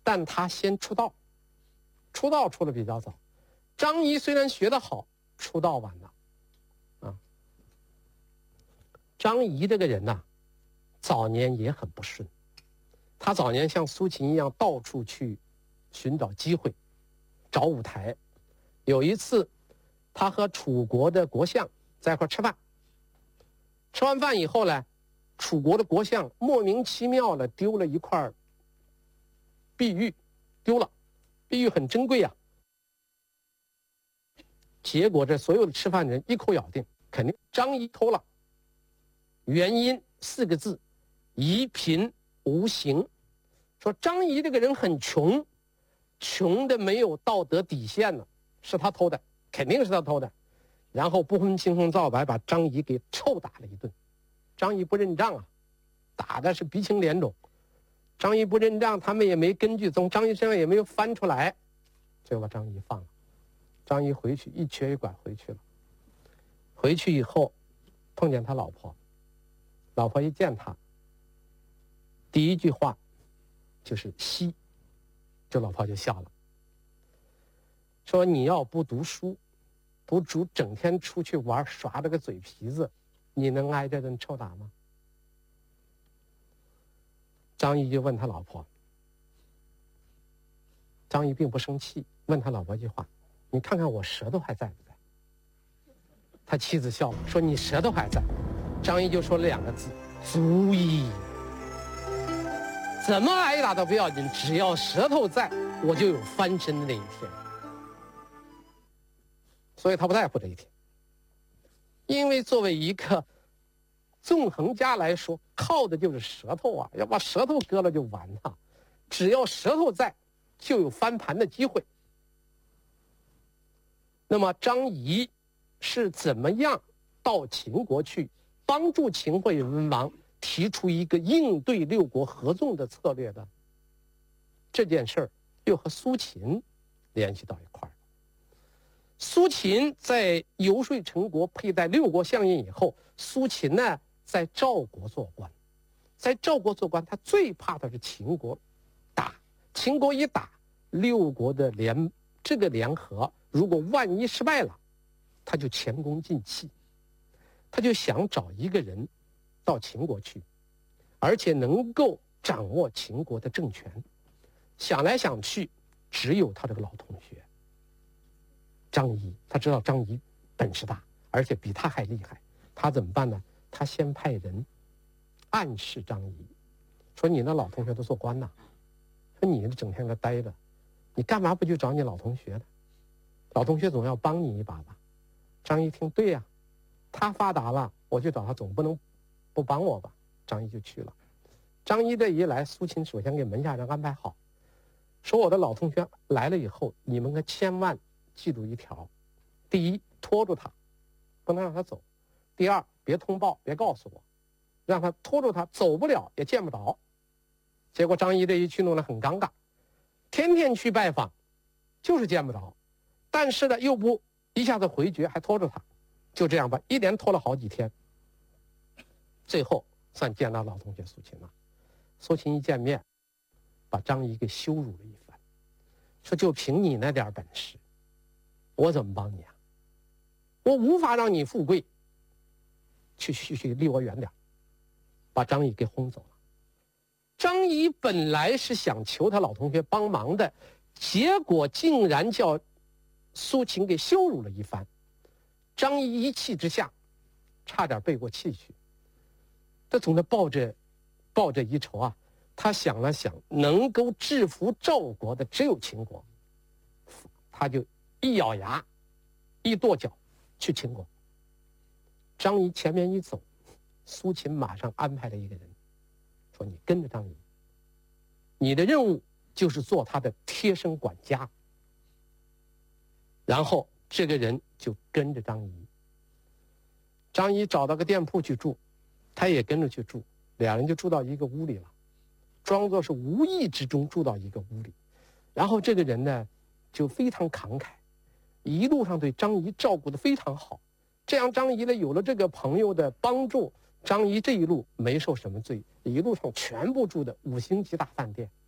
但他先出道，出道出的比较早。张仪虽然学得好，出道晚了，啊。张仪这个人呐，早年也很不顺，他早年像苏秦一样到处去寻找机会，找舞台。有一次，他和楚国的国相在一块吃饭，吃完饭以后呢，楚国的国相莫名其妙的丢了一块碧玉，丢了，碧玉很珍贵啊。结果这所有的吃饭人一口咬定，肯定张仪偷了。原因4个字：夷贫无行。说张仪这个人很穷，穷的没有道德底线了，是他偷的，肯定是他偷的。然后不分青红皂白把张仪给臭打了一顿。张仪不认账啊，打的是鼻青脸肿。张仪不认账，他们也没根据，从张仪身上也没有翻出来，就把张仪放了。张仪回去一瘸一拐回去了。回去以后碰见他老婆，老婆一见他，第一句话就是嘻，这老婆就笑了，说你要不读书，不整天出去玩耍这个嘴皮子，你能挨这顿臭打吗？张仪就问他老婆，张仪并不生气，问他老婆一句话，你看看我舌头还在不在？他妻子笑了，说你舌头还在。张仪就说了2个字，足矣。怎么挨打都不要紧，只要舌头在，我就有翻身的那一天。所以他不在乎这一天，因为作为一个纵横家来说，靠的就是舌头啊，要把舌头割了就完了。只要舌头在，就有翻盘的机会。那么张仪是怎么样到秦国去帮助秦惠文王提出一个应对6国合纵的策略的？这件事儿又和苏秦联系到一块儿。苏秦在游说陈国佩戴6国相印以后，苏秦呢在赵国做官，在赵国做官，他最怕的是秦国打，秦国一打，6国的这个联合，如果万一失败了，他就前功尽弃。他就想找一个人到秦国去，而且能够掌握秦国的政权。想来想去，只有他这个老同学张仪。他知道张仪本事大，而且比他还厉害。他怎么办呢？他先派人暗示张仪，说你那老同学都做官呐，说你整天搁待着，你干嘛不去找你老同学呢？老同学总要帮你一把吧。张仪听，对呀，他发达了，我去找他总不能不帮我吧。张仪就去了。张仪这一来，苏秦首先给门下人安排好，说我的老同学来了以后，你们可千万记住一条：第一，拖住他，不能让他走；第二，别通报，别告诉我，让他拖住他，走不了也见不着。结果张仪这一去弄得很尴尬，天天去拜访，就是见不着，但是呢又不一下子回绝，还拖住他，就这样吧，一连拖了好几天，最后算见到老同学苏秦了。苏秦一见面，把张仪给羞辱了一番，说就凭你那点本事，我怎么帮你啊？我无法让你富贵，去离我远点，把张仪给轰走了。张仪本来是想求他老同学帮忙的，结果竟然叫苏秦给羞辱了一番。张仪一气之下，差点背过气去。他总是抱着一筹啊，他想了想，能够制服赵国的只有秦国，他就一咬牙，一跺脚去秦国。张仪前面一走，苏秦马上安排了一个人，说你跟着张仪，你的任务就是做他的贴身管家。然后这个人就跟着张仪。张仪找到个店铺去住，他也跟着去住，俩人就住到一个屋里了，装作是无意之中住到一个屋里。然后这个人呢就非常慷慨，一路上对张仪照顾得非常好。这样张仪呢有了这个朋友的帮助，张仪这一路没受什么罪，一路上全部住的5星级大饭店。